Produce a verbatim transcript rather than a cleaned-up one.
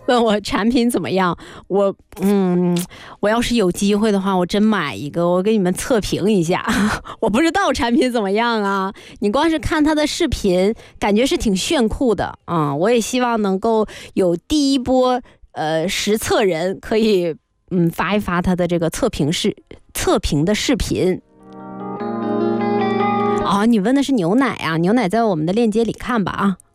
问我产品怎么样，我嗯，我要是有机会的话，我真买一个，我给你们测评一下。我不知道产品怎么样啊，你光是看它的视频，感觉是挺炫酷的啊、嗯。我也希望能够有第一波呃实测人可以嗯发一发他的这个测评视测评的视频。哦，你问的是牛奶啊？牛奶在我们的链接里看吧啊。